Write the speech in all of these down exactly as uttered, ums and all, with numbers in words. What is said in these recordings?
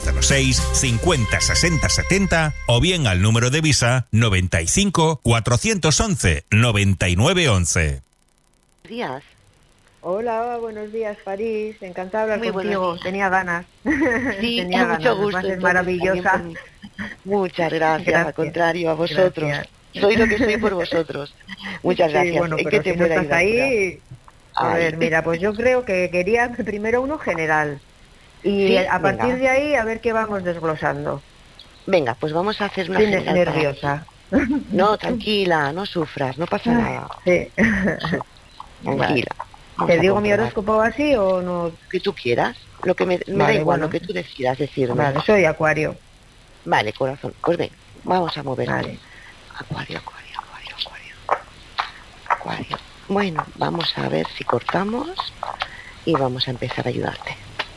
cero seis cincuenta sesenta setenta o bien al número de Visa noventa y cinco cuatrocientos once noventa y nueve once. Días. Hola, buenos días, París. Encantada de hablar Muy contigo. Tenía ganas. Sí, Tenía mucho ganas. gusto. Es maravillosa. Por... Muchas gracias, gracias, al contrario, a vosotros. Gracias. Soy lo que soy por vosotros. Muchas sí, gracias. Bueno, ¿En pero qué te si puedo no estás ayudar? ahí... A Ay. ver, mira, pues yo creo que quería primero uno general. Y ¿Sí? a partir Venga. de ahí a ver qué vamos desglosando. Venga, pues vamos a hacer una Estoy general nerviosa. para ti. No, tranquila, no sufras, no pasa nada. Sí. Tranquila. Vale. ¿Te digo mi horóscopo así o no? Que tú quieras, lo que me, me vale, da igual, bueno. lo que tú decidas decirme. Vale, soy Acuario. Vale, corazón, pues ven, vamos a mover. Vale. Acuario, Acuario, Acuario, Acuario. Acuario. Bueno, vamos a ver si cortamos y vamos a empezar a ayudarte.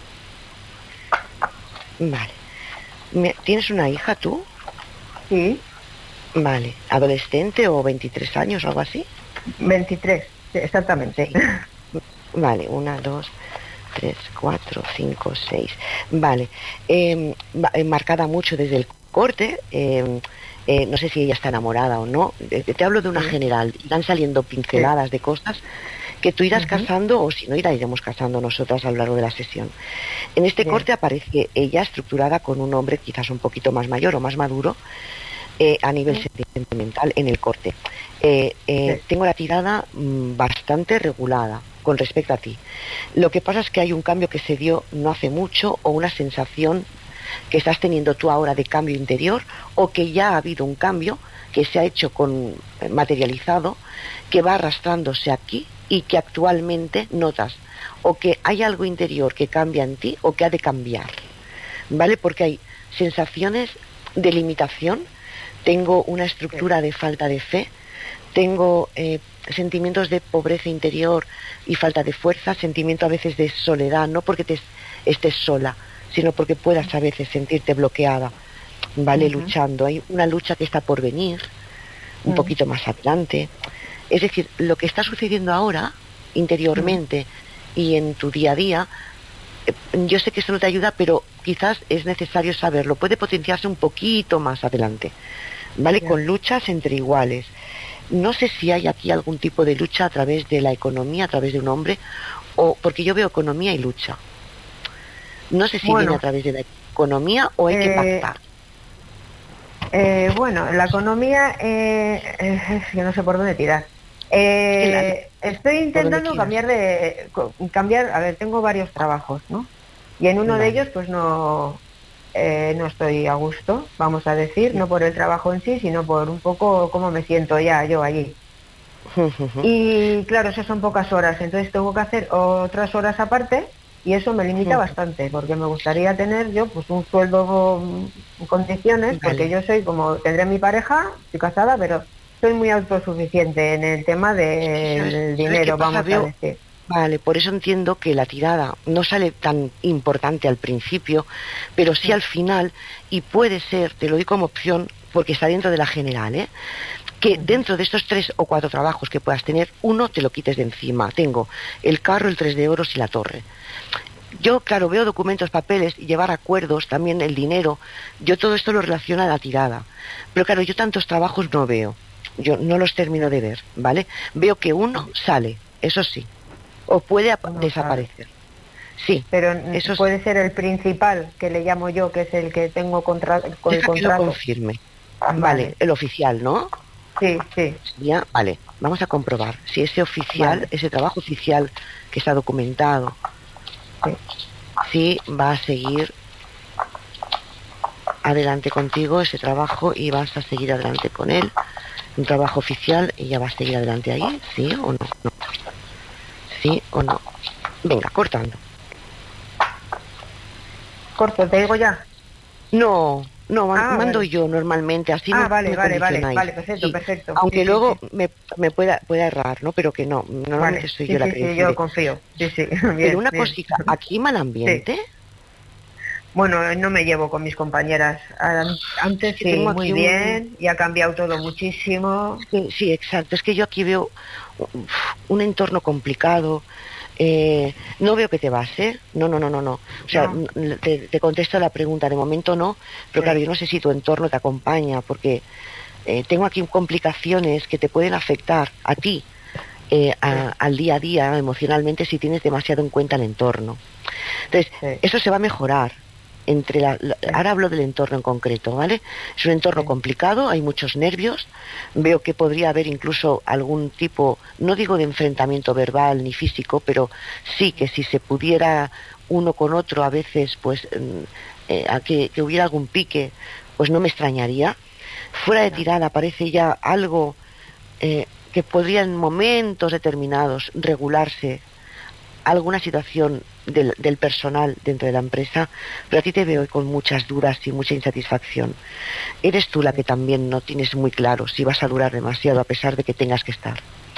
Vale. ¿Tienes una hija tú? Sí. Vale. ¿Adolescente o veintitrés años o algo así? veintitrés, exactamente. Sí. Vale, una, dos, tres, cuatro, cinco, seis. Vale. Eh, marcada mucho desde el corte. Eh, eh, no sé si ella está enamorada o no. Eh, te hablo de una sí. general. Irán saliendo pinceladas sí. de cosas que tú irás uh-huh. casando, o si no, iremos casando nosotras a lo largo de la sesión. En este Bien. corte aparece ella estructurada con un hombre quizás un poquito más mayor o más maduro, eh, a nivel sí. sentimental en el corte. Eh, eh, sí. Tengo la tirada mmm, bastante regulada con respecto a ti. Lo que pasa es que hay un cambio que se dio no hace mucho, o una sensación que estás teniendo tú ahora de cambio interior, o que ya ha habido un cambio que se ha hecho con eh, materializado, que va arrastrándose aquí y que actualmente notas o que hay algo interior que cambia en ti o que ha de cambiar, ¿vale? Porque hay sensaciones de limitación, tengo una estructura de falta de fe, tengo eh, sentimientos de pobreza interior y falta de fuerza, sentimiento a veces de soledad, no porque te estés sola, sino porque puedas a veces sentirte bloqueada, ¿vale? Uh-huh. Luchando, hay una lucha que está por venir, un uh-huh. poquito más adelante. Es decir, lo que está sucediendo ahora, interiormente uh-huh. y en tu día a día, eh, yo sé que esto no te ayuda, pero quizás es necesario saberlo. Puede potenciarse un poquito más adelante, ¿vale? Yeah. Con luchas entre iguales. No sé si hay aquí algún tipo de lucha a través de la economía, a través de un hombre, o porque yo veo economía y lucha. No sé si bueno, viene a través de la economía o hay eh... que pactar. Eh, bueno, la economía, eh, eh, es que no sé por dónde tirar. Eh, estoy intentando cambiar de, cambiar, a ver, tengo varios trabajos, ¿no? Y en uno vale. de ellos, pues no, eh, no estoy a gusto, vamos a decir, sí. no por el trabajo en sí, sino por un poco cómo me siento ya yo allí. Y claro, eso son pocas horas, entonces tengo que hacer otras horas aparte. Y eso me limita bastante, porque me gustaría tener yo pues un sueldo en condiciones, vale. porque yo soy como, tendré mi pareja, estoy casada, pero soy muy autosuficiente en el tema del ¿Sabes? dinero, vamos a decir. Vale, por eso entiendo que la tirada no sale tan importante al principio, pero sí, sí. al final, y puede ser, te lo doy como opción, porque está dentro de la general, ¿eh? que dentro de estos tres o cuatro trabajos que puedas tener, uno te lo quites de encima. Tengo el carro, el tres de oros y la torre. Yo, claro, veo documentos, papeles, y llevar acuerdos, también el dinero. Yo todo esto lo relaciono a la tirada. Pero claro, yo tantos trabajos no veo. Yo no los termino de ver, ¿vale? Veo que uno sale, eso sí. O puede no desaparecer. Sabe. Sí. Pero eso puede ser el principal, que le llamo yo, que es el que tengo contra con Deja el contrato. Que lo confirme. Vale. vale, el oficial, ¿no? Sí, sí. Ya, vale, vamos a comprobar si ese oficial, vale. ese trabajo oficial que está documentado, sí. si va a seguir adelante contigo ese trabajo y vas a seguir adelante con él, un trabajo oficial y ya vas a seguir adelante ahí, ¿sí o no? no. ¿Sí o no? Venga, cortando. Corto, te digo ya. No. No, ah, mando vale. yo normalmente, así ah, no vale, me vale, vale, condicionáis. vale, perfecto, sí. perfecto. Aunque sí, luego sí, sí. me, me pueda, pueda errar, ¿no? Pero que no, normalmente vale. soy sí, yo la sí, que sí, decide. yo confío, sí, sí. Bien, Pero una bien. cosita, ¿aquí mal ambiente? Sí. Bueno, no me llevo con mis compañeras. Antes sí, tengo muy un... bien, y ha cambiado todo muchísimo. Sí, sí, exacto. Es que yo aquí veo un entorno complicado, Eh, no veo que te vas, ¿eh? No, no, no, no, no. O sea, No. te, te contesto la pregunta, de momento no, pero Sí. claro, yo no sé si tu entorno te acompaña, porque eh, tengo aquí complicaciones que te pueden afectar a ti, eh, a- Sí. al día a día, emocionalmente, si tienes demasiado en cuenta el entorno. Entonces, Sí. eso se va a mejorar. Entre la, la- Sí. ahora hablo del entorno en concreto, ¿vale? Es un entorno Sí. complicado, hay muchos nervios, veo que podría haber incluso algún tipo, no digo de enfrentamiento verbal ni físico, pero sí que si se pudiera uno con otro a veces, pues, mm, eh, a que, que hubiera algún pique, pues no me extrañaría. Fuera de No. tirada parece ya algo eh, que podría en momentos determinados regularse alguna situación del, del personal dentro de la empresa, pero a ti te veo con muchas dudas y mucha insatisfacción. Eres tú la que también no tienes muy claro si vas a durar demasiado a pesar de que tengas que estar.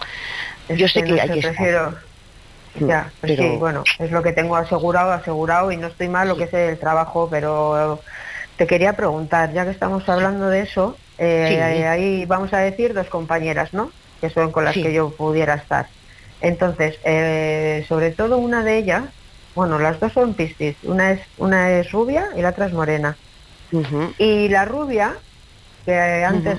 Es Yo sé que no hay sé, que prefiero... estar, Ya, pues pero sí, bueno, es lo que tengo asegurado, asegurado, y no estoy mal lo sí, que es el trabajo, pero te quería preguntar, ya que estamos hablando de eso, eh, sí, ahí vamos a decir dos compañeras, ¿no? Que son con las sí, que yo pudiera estar. Entonces, eh, sobre todo una de ellas, bueno, las dos son Piscis, una es, una es rubia y la otra es morena. ujú, Y la rubia, que antes, ujú,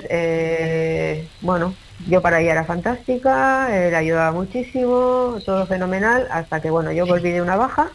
eh, bueno, yo para ella era fantástica, eh, le ayudaba muchísimo, todo fenomenal, hasta que, bueno, yo sí, volví de una baja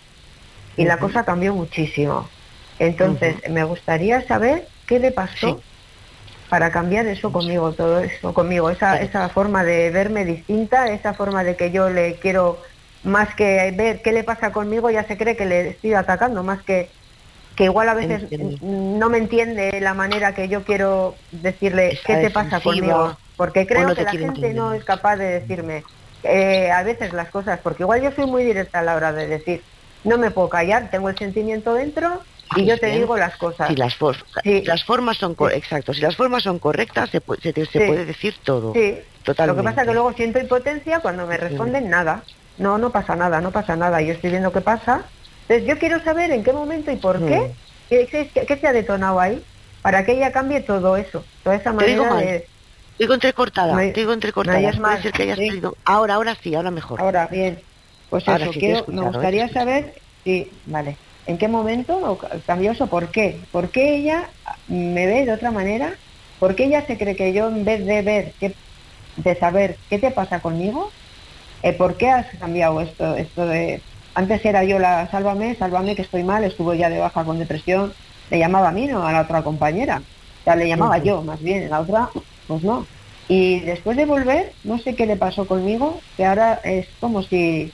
y la ujú, cosa cambió muchísimo. Entonces, ujú, me gustaría saber qué le sí, pasó para cambiar eso vamos a- conmigo, todo eso conmigo, esa, ¿qué le esa pasa? forma de verme distinta, esa forma de que yo le quiero, más que ver qué le pasa conmigo, ya se cree que le estoy atacando, más que que igual a veces Entiendo. no me entiende la manera que yo quiero decirle Está qué te pasa conmigo, defensiva porque o creo no que te la quiere gente no entender. es capaz de decirme eh, a veces las cosas, porque igual yo soy muy directa a la hora de decir, no me puedo callar, tengo el sentimiento dentro y yo Pues te bien, digo las si cosas. las, for- si Sí, las formas son sí, cor- exacto, si las formas son correctas, se, pu- se, te- se sí, puede decir todo, sí. Lo que pasa es que totalmente. luego siento impotencia cuando me Entiendo. responden nada. No, no pasa nada, no pasa nada. Yo estoy viendo qué pasa. Entonces yo quiero saber en qué momento y por qué, Mm. qué, qué- qué se ha detonado ahí, para que ella cambie todo eso, toda esa Te digo manera mal, de... te digo entrecortada, Me, te digo me entrecortada. oyes Puede mal, ser que hayas ¿sí? salido. Ahora, ahora sí, ahora mejor. Ahora, bien. Pues Ahora eso, sí te he quiero, me escuchado, ¿eh? Te he gustaría escuchado. saber, sí, vale, en qué momento o ca- cambió eso, por qué. ¿Por qué ella me ve de otra manera? ¿Por qué ella se cree que yo, en vez de ver, qué, de saber qué te pasa conmigo, eh, ¿por qué has cambiado esto? Esto de antes era yo la sálvame, sálvame que estoy mal, estuvo ya de baja con depresión, le llamaba a mí, no a la otra compañera, o sea, le llamaba Ujú. yo, más bien, la otra, pues no. Y después de volver, no sé qué le pasó conmigo, que ahora es como si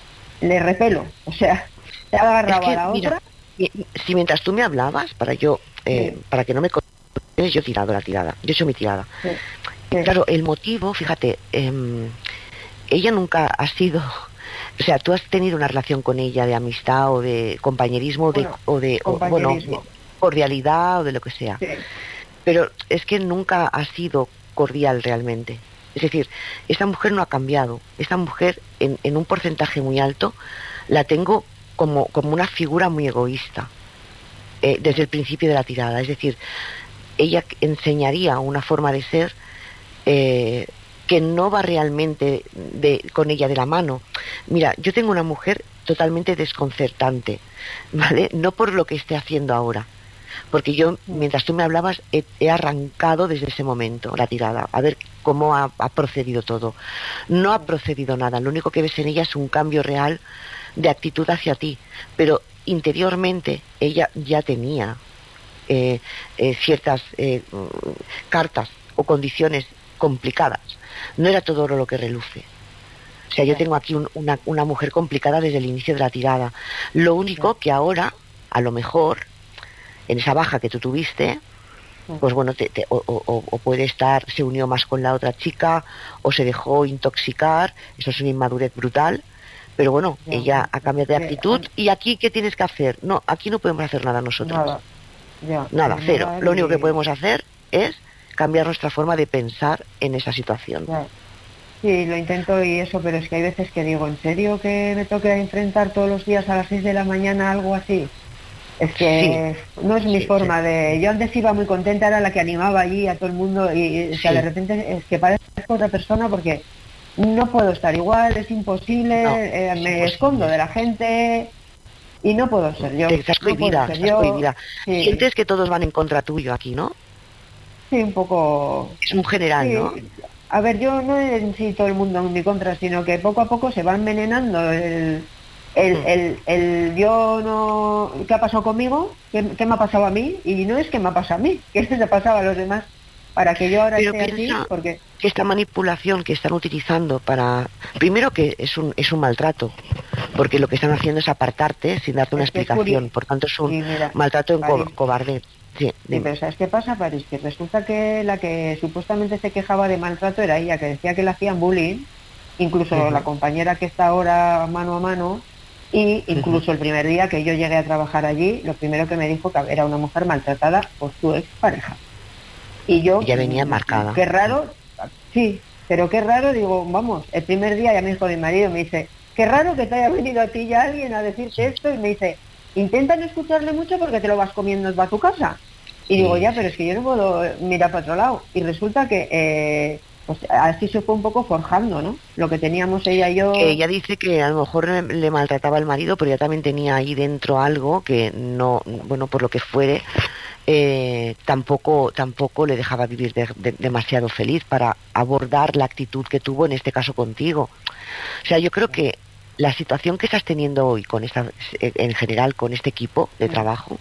le repelo, o sea, se ha Es agarrado a que, la mira, otra, mi- si mientras tú me hablabas, para yo, eh, sí, para que no me contenes, yo he tirado la tirada, yo he hecho mi tirada. sí, Y sí, claro, el motivo, fíjate, em, ella nunca ha sido, o sea, tú has tenido una relación con ella de amistad o de compañerismo o de, bueno, o de o, bueno, de compañerismo, cordialidad o de lo que sea. sí, Pero es que nunca ha sido cordial realmente. Es decir, esta mujer no ha cambiado. Esta mujer, en, en un porcentaje muy alto, la tengo como, como una figura muy egoísta, eh, desde el principio de la tirada. Es decir, ella enseñaría una forma de ser eh, que no va realmente de, con ella de la mano. Mira, yo tengo una mujer totalmente desconcertante, ¿vale? No por lo que esté haciendo ahora, porque yo, mientras tú me hablabas, he, he arrancado desde ese momento la tirada, a ver cómo ha, ha procedido todo. No ha procedido nada, lo único que ves en ella es un cambio real de actitud hacia ti, pero interiormente ella ya tenía eh, eh, ciertas eh, cartas o condiciones complicadas. No era todo oro lo que reluce. O sea, yo sí, tengo aquí un- una, una mujer complicada desde el inicio de la tirada. Lo único que ahora, a lo mejor, en esa baja que tú tuviste, pues bueno, te, te, o, o, o puede estar, se unió más con la otra chica, o se dejó intoxicar, eso es una inmadurez brutal, pero bueno, ya, ella ha cambiado de sí, actitud, y aquí, ¿qué tienes que hacer? No, aquí no podemos hacer nada nosotros. nada, ya, Nada, pues cero. nada, Lo único que y- podemos hacer es cambiar nuestra forma de pensar en esa situación. ya. Sí, lo intento y eso, pero es que hay veces que digo, ¿en serio que me toque enfrentar todos los días a las seis de la mañana algo así? Es que no es mi sí, forma sí. de... Yo antes iba muy contenta, era la que animaba allí a todo el mundo y, y, o sea, Sí. de repente es que parezco otra persona porque no puedo estar igual, es imposible, no, eh, es me imposible. escondo de la gente y no puedo ser yo. Estás cohibida, no puedo ser estás yo. cohibida. Sí. Sientes que todos van en contra tuyo aquí, ¿no? Sí, un poco... Es un general, sí. ¿no? A ver, yo no en sí todo el mundo en mi contra, sino que poco a poco se va envenenando el... El, Mm. el, el yo no... ¿Qué ha pasado conmigo? ¿Qué, qué me ha pasado a mí? Y no es que me ha pasado a mí, que les ha pasado a los demás. Para que yo ahora Pero esté así, piensa porque... que esta manipulación que están utilizando para... Primero que es un, es un maltrato, porque lo que están haciendo es apartarte sin darte una Es que es explicación, curio- por tanto es un Sí, mira, maltrato en co París. cobarde. Sí, Sí, dime. pero ¿sabes qué pasa, París? Que resulta que la que supuestamente se quejaba de maltrato era ella, que decía que le hacían bullying, incluso Ujú. la compañera que está ahora mano a mano, y incluso el primer día que yo llegué a trabajar allí, lo primero que me dijo que era una mujer maltratada por su expareja. Y yo... Ya venía mm, marcada. Qué raro, sí, pero qué raro, digo, vamos, el primer día ya me dijo mi marido, me dice, qué raro que te haya venido a ti ya alguien a decirte esto, y me dice, intenta no escucharle mucho porque te lo vas comiendo va a tu casa. Y digo, Sí, ya, sí. pero es que yo no puedo mirar para otro lado. Y resulta que eh, pues así se fue un poco forjando, ¿no? Lo que teníamos ella y yo... Que ella dice que a lo mejor le, le maltrataba al marido, pero ella también tenía ahí dentro algo que no, bueno, por lo que fuere, eh, tampoco, tampoco le dejaba vivir de, de, demasiado feliz para abordar la actitud que tuvo en este caso contigo. O sea, yo creo que la situación que estás teniendo hoy con esta, en general con este equipo de trabajo,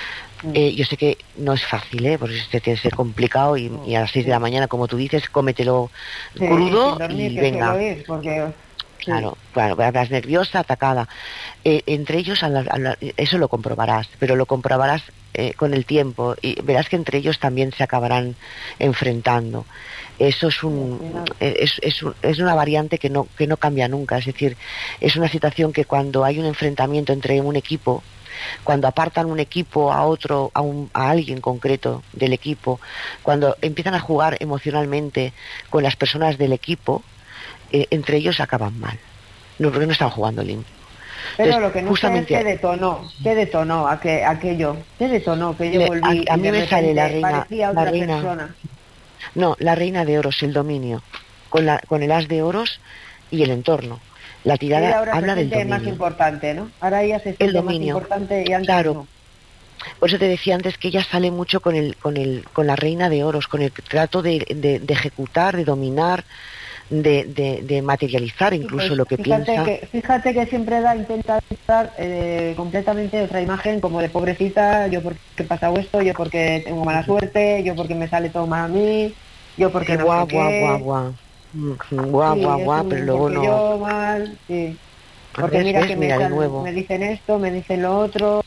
eh, yo sé que no es fácil, ¿eh? Porque este tiene que ser complicado y, y a las seis de la mañana, como tú dices, cómetelo Sí, crudo sin dormir, y que venga. suelo ir, porque... sí. Claro, claro, vas nerviosa, atacada. Eh, entre ellos, a la, a la, eso lo comprobarás, pero lo comprobarás eh, con el tiempo y verás que entre ellos también se acabarán enfrentando. Eso es un, es, es, un, es una variante que no, que no cambia nunca, es decir, es una situación que cuando hay un enfrentamiento entre un equipo, cuando apartan un equipo a otro, a, un, a alguien concreto del equipo, cuando empiezan a jugar emocionalmente con las personas del equipo, eh, entre ellos acaban mal, no, porque no están jugando limpio. Pero Entonces, lo que no justamente, sé es qué detonó, qué detonó a que, aquello, qué detonó que yo le, volví a, a y mí de me sale la repente reina, parecía la otra reina, persona. no, la reina de oros, el dominio, con, la, con el as de oros y el entorno. La tirada Ella ahora habla se del siente dominio. más importante, ¿no? Ahora ella se El siente más dominio, importante y antes claro. no. Por eso te decía antes que ella sale mucho con el, con el, con la reina de oros, con el trato de, de, de ejecutar, de dominar, de, de, de materializar incluso Pues lo que fíjate piensa. que, fíjate que siempre da, intenta dar eh, completamente otra imagen, como de pobrecita, yo porque he pasado esto, yo porque tengo mala suerte, yo porque me sale todo mal a mí, yo porque no guau, sé guau, qué. guau, guau. Mm, guau, Sí, guau, es guau, un pero luego porque no. yo mal, sí. Porque ¿Ves? mira ¿Ves? que me, Mira de echan- nuevo. me dicen esto, me dicen lo otro,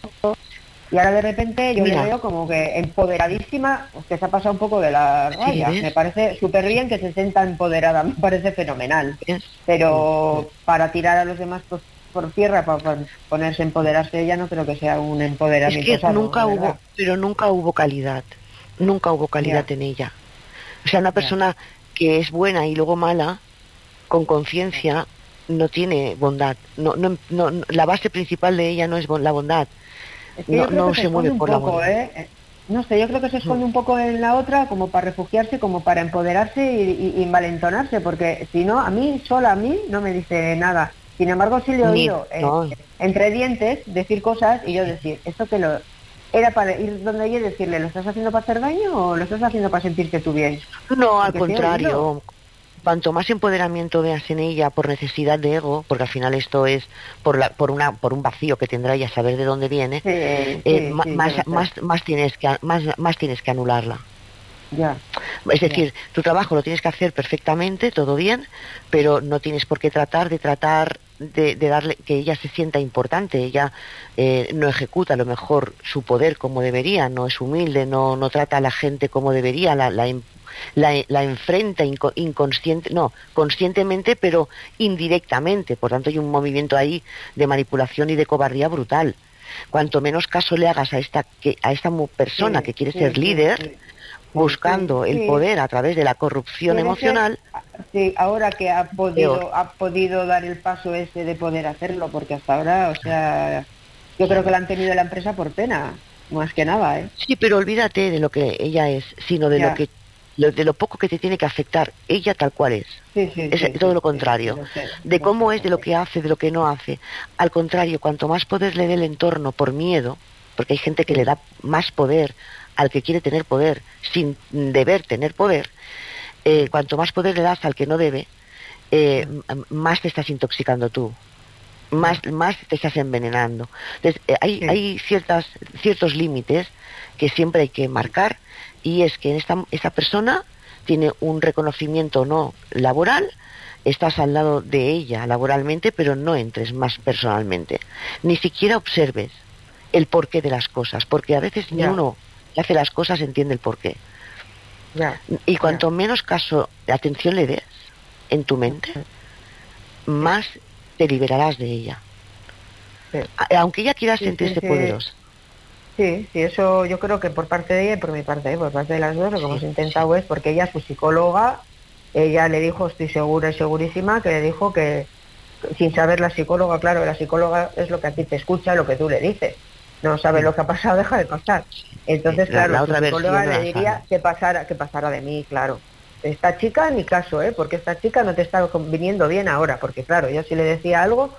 y ahora de repente yo Mira. le veo como que empoderadísima, pues que se ha pasado un poco de la raya. ¿ves? Me parece súper bien que se sienta empoderada, me parece fenomenal. ¿Ves? Pero para tirar a los demás pues, por tierra, para, para ponerse, empoderarse ella, no creo que sea un Es empoderamiento que sano, nunca la hubo, verdad. pero nunca hubo calidad. Nunca hubo calidad Ya. en ella. O sea, una persona que es buena y luego mala, con conciencia, no tiene bondad. No, no, no, no- la base principal de ella no es bon- la bondad. Es que No, yo creo no que se se mueve esconde un por la poco, bondad. ¿eh? No sé, yo creo que se esconde un poco en la otra como para refugiarse, como para empoderarse y, y, y envalentonarse, porque si no, a mí, sola a mí, no me dice nada. Sin embargo, sí le he Ni- oído eh, no. entre dientes decir cosas y yo decir, esto que lo... Era para ir donde ella y decirle, ¿lo estás haciendo para hacer daño o lo estás haciendo para sentirte tú bien? No, al Porque sí he oído. contrario. Cuanto más empoderamiento veas en ella por necesidad de ego, porque al final esto es por la, por una, por un vacío que tendrá ella saber de dónde viene, Sí, eh, sí, ma- sí, más, yo lo sé. más, más tienes que, más, más tienes que anularla. Ya. Es decir, tu trabajo lo tienes que hacer perfectamente, todo bien, pero no tienes por qué tratar de tratar de, de darle que ella se sienta importante. Ella eh, no ejecuta a lo mejor su poder como debería, no es humilde, no, no trata a la gente como debería, la, la, la, la enfrenta inco, inconsciente, no, conscientemente, pero indirectamente. Por tanto, hay un movimiento ahí de manipulación y de cobardía brutal. Cuanto menos caso le hagas a esta, que, a esta persona Sí, que quiere sí, ser sí, líder, sí. buscando Sí, el sí. poder a través de la corrupción Quiere emocional, ser- sí, ahora que ha podido, Peor. ha podido dar el paso ese de poder hacerlo, porque hasta ahora, o sea, yo creo que la han tenido en la empresa por pena, más que nada, ¿eh? sí, pero olvídate de lo que ella es, sino de Ya. lo que lo, de lo poco que te tiene que afectar ella tal cual es. Sí, sí, es sí, todo sí, lo contrario, sí, sí, de sí, cómo sí, es, de lo que hace, de lo que no hace. Al contrario, cuanto más poder le dé el entorno por miedo, porque hay gente que sí. le da más poder al que quiere tener poder sin deber tener poder, eh, cuanto más poder le das al que no debe, eh, más te estás intoxicando tú, más, más te estás envenenando. Entonces, eh, hay, Sí. hay ciertas, ciertos límites que siempre hay que marcar, y es que esta, esta persona tiene un reconocimiento no laboral, estás al lado de ella laboralmente, pero no entres más personalmente. Ni siquiera observes el porqué de las cosas, porque a veces Ya. ni uno que hace las cosas entiende el porqué. Ya, Y cuanto ya. menos caso, atención le des en tu mente, más te liberarás de ella. Sí. A- Aunque ella quiera Sí, sentirse sí, sí. poderosa. Sí, sí, eso yo creo que por parte de ella y por mi parte, ¿eh? Por parte de las dos, lo que Sí, hemos intentado es, porque ella, su psicóloga, ella le dijo, estoy segura y segurísima, que le dijo que, sin saber la psicóloga, claro, la psicóloga es lo que a ti te escucha, lo que tú le dices. No sabe Mm. lo que ha pasado, deja de pasar. Entonces, La- claro, la su otra psicóloga versión no le la diría sabe. que pasara, que pasara de mí, claro. Esta chica, ni caso, ¿eh? Porque esta chica no te está viniendo bien ahora, porque claro, yo si le decía algo,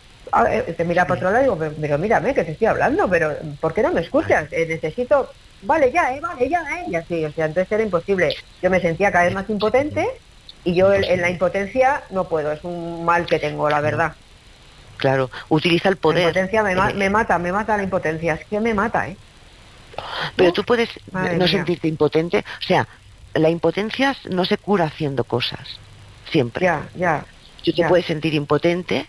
a ver, te mira para otro lado y digo, pero, pero mírame, que te estoy hablando, pero ¿por qué no me escuchas? Eh, necesito, vale ya, eh, vale ya, eh, y así, o sea, entonces era imposible. Yo me sentía cada vez más impotente y yo en, en la impotencia no puedo, es un mal que tengo, la verdad. Claro, utiliza el La poder. impotencia me, ma- eh, me mata, me mata la impotencia, es que me mata, ¿eh? Pero Uf, tú puedes madre no mía. sentirte impotente. O sea, la impotencia no se cura haciendo cosas. Siempre. Ya, ya, Tú te ya. puedes sentir impotente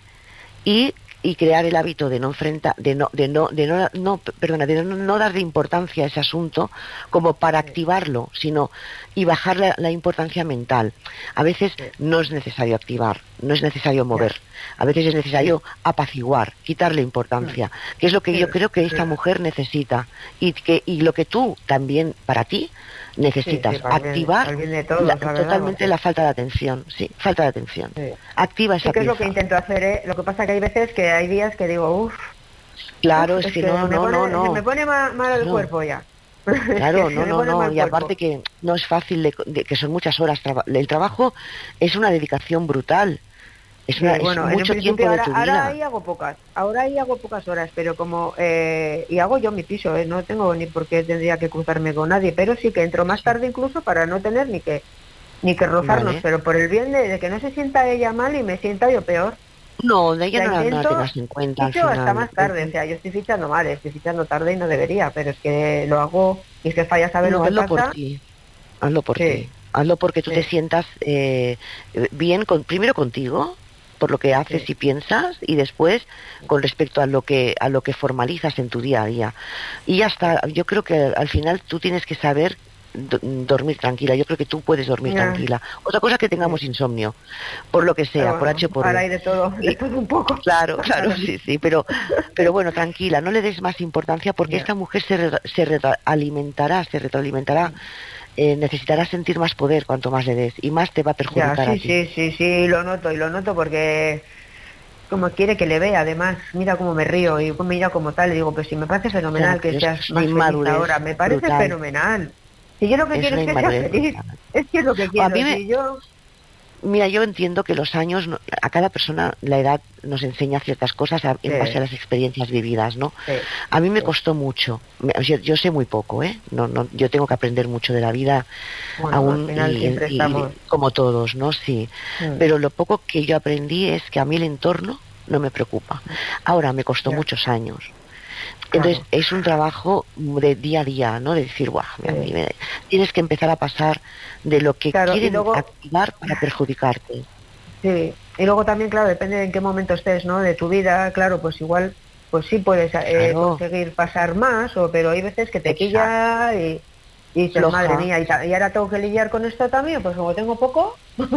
y, y crear el hábito de no enfrentar, de no, de no, de no, no, perdona, de no, no darle importancia a ese asunto como para activarlo, sino y bajar la, la importancia mental. A veces Sí. no es necesario activar, no es necesario mover. A veces es necesario apaciguar, quitarle importancia, que es lo que Sí, yo creo que sí. esta mujer necesita, y que y lo que tú también para ti necesitas, Sí, sí, para el bien- activar para el bien de todos, la- la verdad, totalmente porque- la falta de atención, sí, falta de atención. Sí. Activa Sí, esa que es lo pieza. que intento hacer, ¿eh? Lo que pasa que hay veces que hay días que digo, uff, Claro, uf, es, que, no, me no, pone, no, se no. me pone mal, mal el No. cuerpo ya. Claro, Se no, me no, pone no. mal Y cuerpo. aparte que no es fácil, de, de- que son muchas horas. traba- El trabajo es una dedicación brutal. Es, Sí, una, es bueno, en un mucho tiempo principio de ahora, tu ahora vida. ahí hago pocas, ahora ahí hago pocas horas, pero como, eh, y hago yo mi piso, ¿eh? No tengo ni por qué tendría que cruzarme con nadie, pero sí que entro más Sí. tarde incluso para no tener ni que ni que rozarnos, Vale. pero por el bien de, de que no se sienta ella mal y me sienta yo peor. No, de ella La no, la- no la intento, tengas en cuenta al ficho hasta final. más tarde, o sea, yo estoy fichando mal, estoy fichando tarde y no debería, pero es que lo hago, mi jefa ya sabe No, lo que hazlo por pasa. ti. Hazlo por Sí. ti. Hazlo porque tú Sí. te sientas eh, bien, con, primero contigo, por lo que haces Sí. y piensas, y después con respecto a lo que a lo que formalizas en tu día a día. Y ya está. Yo creo que al final tú tienes que saber do- dormir tranquila. Yo creo que tú puedes dormir Ya. tranquila. Otra cosa es que tengamos insomnio, por lo que sea, Pero por bueno, H o por ahora B. hay de todo, de Y- todo un poco. Claro, claro, sí, sí, pero, pero bueno, tranquila, no le des más importancia porque Ya. esta mujer se, re- se retroalimentará, se retroalimentará, eh, necesitará sentir más poder cuanto más le des y más te va a Ya, perjudicar a sí, ti. sí, sí, sí, lo noto y lo noto porque como quiere que le vea, además, mira cómo me río y mira como tal, le digo, pues si me parece fenomenal Ya, que pero seas es más una feliz inmadurez ahora, me parece brutal. fenomenal. Si yo lo que Es quiero una es que sea inmadurez feliz, brutal. es que es lo que A quiero, mí me- si yo... Mira, yo entiendo que los años, no- a cada persona la edad nos enseña ciertas cosas a- en Sí. base a las experiencias vividas, ¿no? Sí, A mí me sí. costó mucho. Me- Yo, yo sé muy poco, ¿eh? No, no, yo tengo que aprender mucho de la vida Bueno, aún al final y, siempre y- estamos... como todos, ¿no? Sí. Mm. Pero lo poco que yo aprendí es que a mí el entorno no me preocupa. Ahora me costó Ya. muchos años. Claro. Entonces es un trabajo de día a día, ¿no? De decir, guau, a mí me- tienes que empezar a pasar de lo que Claro, y quieren luego- activar para perjudicarte. Sí, y luego también, claro, depende de en qué momento estés, ¿no? De tu vida, claro, pues igual, pues sí puedes eh, Claro. conseguir pasar más, o pero hay veces que te Exacto. pilla y, y dices, Floja. madre mía, y, ta- y ahora tengo que lidiar con esto también, pues como tengo poco,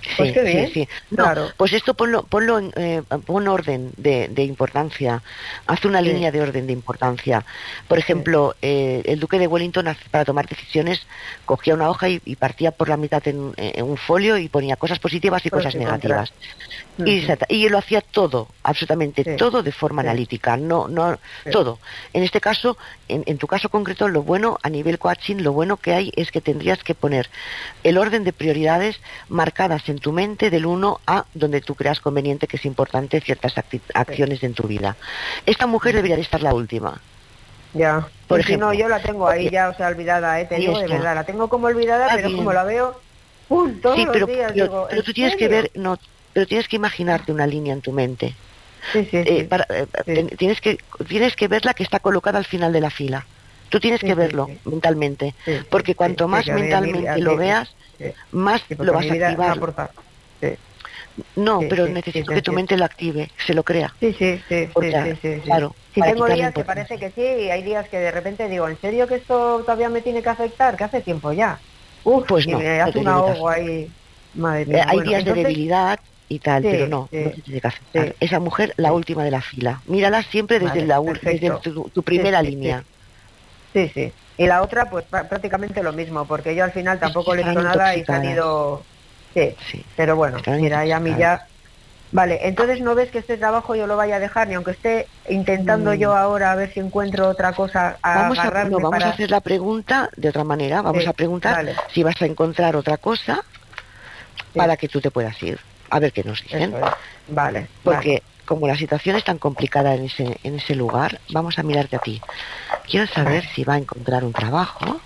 Pues Sí, qué bien, sí, sí. No, claro. pues esto ponlo, ponlo en, eh, pon orden de, de importancia. Haz una Sí. línea de orden de importancia. Por ejemplo, eh, el duque de Wellington, hace- para tomar decisiones, cogía una hoja y, y partía por la mitad en, en un folio y ponía cosas positivas y Pros cosas y contras. negativas. Y, Ujú. se ata- y lo hacía todo, absolutamente Sí, todo de forma sí, analítica, no, no, sí, todo. En este caso, en, en tu caso concreto, lo bueno a nivel coaching, lo bueno que hay es que tendrías que poner el orden de prioridades marcadas en tu mente del uno a donde tú creas conveniente que es importante ciertas acti- sí. acciones en tu vida. Esta mujer Ujú. debería de estar la última, Ya, por sí, sí, no, ejemplo. yo la tengo ahí Porque ya, o sea, olvidada, ¿eh? Te ahí digo de está. verdad, la tengo como olvidada, Está pero como bien. la veo, ¡pum! Todos Sí, los pero, días, pero, digo, pero ¿en tú tienes que ver, serio? no, pero tienes que imaginarte una línea en tu mente. Sí, sí, Eh, sí, para, eh, ten- sí, tienes que tienes que ver la que está colocada al final de la fila. Tú tienes sí, que sí, verlo sí, mentalmente, sí, sí, porque sí, cuanto sí, más que a mí, a mí, a mentalmente lo mí, veas, sí, más sí, lo porque a vas mi a vida me activar. aporta, sí, No, sí, pero sí, sí, necesito te que tu entiendo. mente lo active, se lo crea, Sí, sí, sí, sí, porque sí, sí, sí. claro, Sí, para tengo quitarle días que parece importancia. que sí, y hay días que de repente digo, ¿en serio que esto todavía me tiene que afectar? Que hace tiempo ya. Uf, Pues y no, me no hace te un tiene que ahogo afectar. ahí. Madre Eh, mía. hay Bueno, días de entonces, debilidad y tal, pero sí, no, no sí, te tiene que afectar. sí, Esa mujer, la sí. última de la fila. Mírala siempre desde Vale, la ul- desde el- perfecto. tu, tu Sí, primera sí, sí, línea. sí, sí. Y la otra, pues prá- prácticamente lo mismo, porque yo al final Es que tampoco le he estarán hecho nada y se han intoxicadas. ido. Sí, Sí, pero bueno, estarán mira, ya a mí intoxicadas. ya. Vale, entonces no ves que este trabajo yo lo vaya a dejar, ni aunque esté intentando Mm, yo ahora a ver si encuentro otra cosa a Vamos a, no, agarrarme vamos a para. hacer la pregunta de otra manera. Vamos Sí, a preguntar vale, si vas a encontrar otra cosa sí, para que tú te puedas ir. A ver qué nos dicen. eso es. Vale, vale. Porque como la situación es tan complicada en ese, en ese lugar, vamos a mirarte a ti. Quiero saber Vale. si va a encontrar un trabajo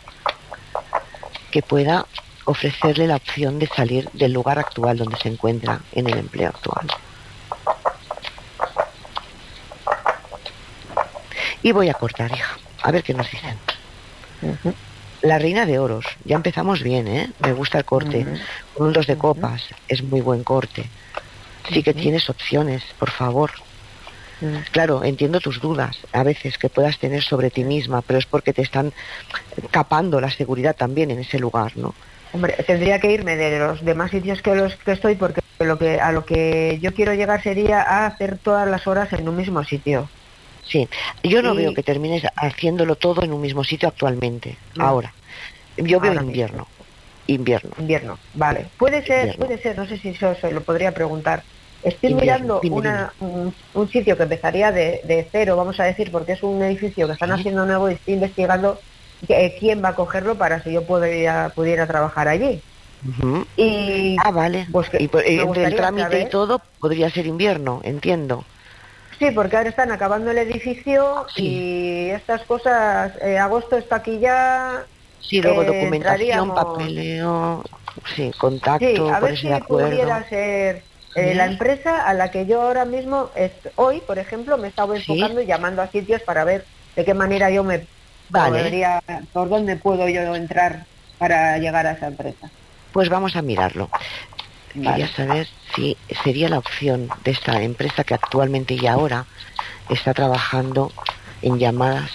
que pueda ofrecerle la opción de salir del lugar actual donde se encuentra en el empleo actual. Y voy a cortar, hija. A ver qué nos dicen. Ujú, La reina de oros. Ya empezamos bien, ¿eh? Me gusta el corte. ujú, Con un dos de ujú, copas. Es muy buen corte. Sí que ujú, tienes opciones, por favor. ujú. Claro, entiendo tus dudas a veces que puedas tener sobre ti misma, pero es porque te están capando la seguridad también en ese lugar, ¿no? Hombre, tendría que irme de los demás sitios que los que estoy porque lo que a lo que yo quiero llegar sería a hacer todas las horas en un mismo sitio. Sí, yo no veo Y que termines haciéndolo todo en un mismo sitio actualmente, no, ahora. Yo veo ahora mismo. invierno, invierno, Invierno, vale. Puede ser, invierno, puede ser, no sé si eso se lo podría preguntar. Estoy invierno. mirando Dime, dime. una, un, un sitio que empezaría de, de cero, vamos a decir, porque es un edificio que están Sí. haciendo nuevo y estoy investigando que- quién va a cogerlo para si yo pudiera, pudiera trabajar allí. Ujú. Y Ah, vale. pues que Y por- me entre el gustaría trámite y saber, todo podría ser invierno, entiendo. sí, porque ahora están acabando el edificio Sí, y estas cosas, eh, agosto está aquí ya, sí, luego eh, documentación, entraríamos. papeleo, sí, Sí, contacto, a ver ponerse de si acuerdo. pudiera ser eh, la ¿Sí? empresa a la que yo ahora mismo, es, hoy, por ejemplo, me he estado Sí, enfocando y llamando a sitios para ver de qué manera yo me vale. podría, por dónde puedo yo entrar para llegar a esa empresa. Pues vamos a mirarlo. Quería Vale. saber si sería la opción de esta empresa que actualmente y ahora está trabajando en llamadas.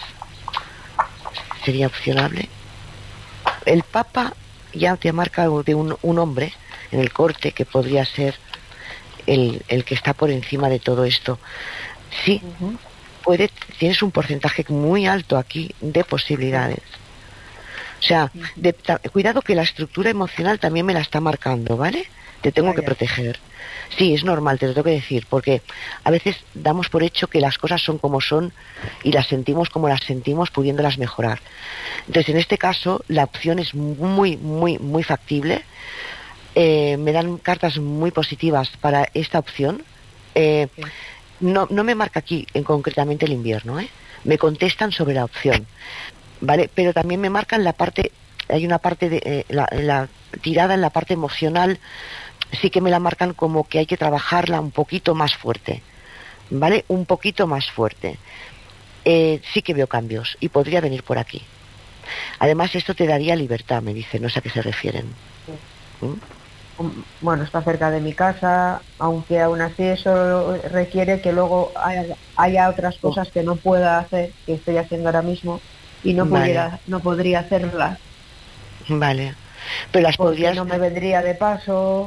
¿Sería opcionable? El Papa ya te marca de un, un hombre en el corte que podría ser el, el que está por encima de todo esto. Sí, Ujú. puede, tienes un porcentaje muy alto aquí de posibilidades. O sea, de, ta, cuidado que la estructura emocional también me la está marcando, ¿vale? Te tengo Vaya. que proteger. Sí, es normal, te lo tengo que decir, porque a veces damos por hecho que las cosas son como son y las sentimos como las sentimos, pudiéndolas mejorar. Entonces, en este caso, la opción es muy, muy, muy factible. Eh, me dan cartas muy positivas para esta opción. Eh, Sí. no, no me marca aquí en concretamente el invierno, ¿eh? Me contestan sobre la opción, ¿vale? Pero también me marcan la parte, hay una parte de eh, la, la tirada en la parte emocional, sí que me la marcan como que hay que trabajarla un poquito más fuerte, ¿vale? Un poquito más fuerte. Eh, sí que veo cambios y podría venir por aquí. Además, esto te daría libertad, me dicen, no sé a qué se refieren. Sí. ¿Mm? Bueno, está cerca de mi casa, aunque aún así eso requiere que luego haya, haya otras cosas que no pueda hacer, que estoy haciendo ahora mismo, y no Vale, pudiera, no podría hacerlas, vale. Pero las porque podrías, no me vendría de paso.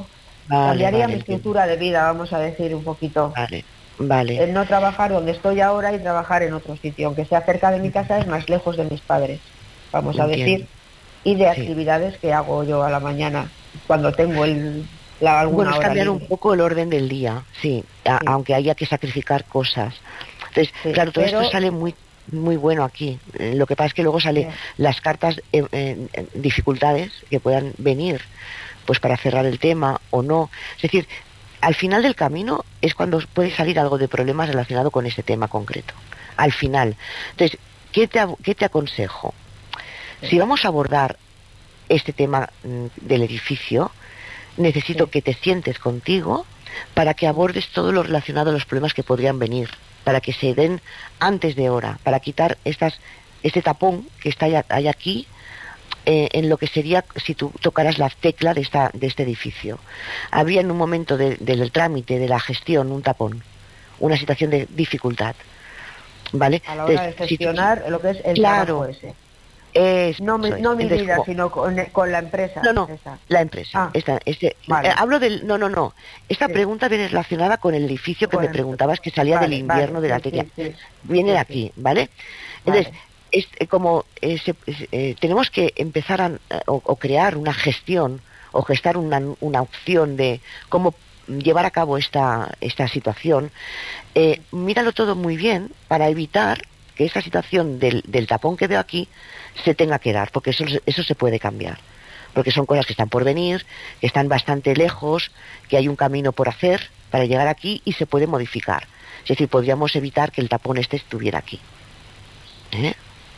Vale, cambiaría vale, mi entiendo. estructura de vida, vamos a decir un poquito. Vale, vale. El no trabajar donde estoy ahora y trabajar en otro sitio, aunque sea cerca de mi casa, es más lejos de mis padres, vamos a Entiendo. decir, y de Sí. actividades que hago yo a la mañana, cuando tengo el, la, alguna Bueno, es hora cambiar libre. un poco el orden del día, sí, a- Sí. aunque haya que sacrificar cosas. Entonces, Sí, claro, todo pero- esto sale muy muy bueno aquí. Eh, Lo que pasa es que luego sale Sí. las cartas, eh, eh, eh, dificultades que puedan venir, pues para cerrar el tema o no. Es decir, al final del camino es cuando puede salir algo de problemas relacionado con ese tema concreto. Al final. Entonces, ¿qué te, ab- qué te aconsejo? Si vamos a abordar este tema mm, del edificio, necesito Sí. que te sientes contigo para que abordes todo lo relacionado a los problemas que podrían venir, para que se den antes de hora, para quitar estas, este tapón que está ahí- hay aquí, eh, en lo que sería si tú tocaras la tecla de, esta, de este edificio. Habría en un momento de- del trámite, de la gestión, un tapón, una situación de dificultad. ¿Vale? A la hora de Entonces, si tú- gestionar lo que es el Claro. trabajo ese. Eso No mi, es. no mi Entonces, vida, como- sino con, con la empresa. No, no, esa. la empresa. Ah, Esta, este, vale. eh, hablo del... No, no, no. Esta Sí. pregunta viene relacionada con el edificio que Con me el- preguntabas que salía Vale, del invierno vale, de la sí, tecla. sí, sí. Viene Sí, de sí. aquí, ¿vale? Entonces, Vale. es, eh, como eh, se- eh, tenemos que empezar a, o, o crear una gestión o gestar una, una opción de cómo llevar a cabo esta, esta situación, eh, míralo todo muy bien para evitar que esta situación del, del tapón que veo aquí se tenga que dar, porque eso, eso se puede cambiar. Porque son cosas que están por venir, que están bastante lejos, que hay un camino por hacer para llegar aquí y se puede modificar. Es decir, podríamos evitar que el tapón este estuviera aquí. ¿Eh?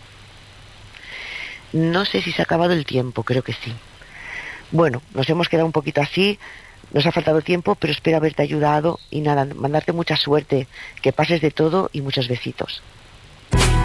No sé si se ha acabado el tiempo, creo que sí. Bueno, nos hemos quedado un poquito así, nos ha faltado tiempo, pero espero haberte ayudado y nada, mandarte mucha suerte, que pases de todo y muchos besitos.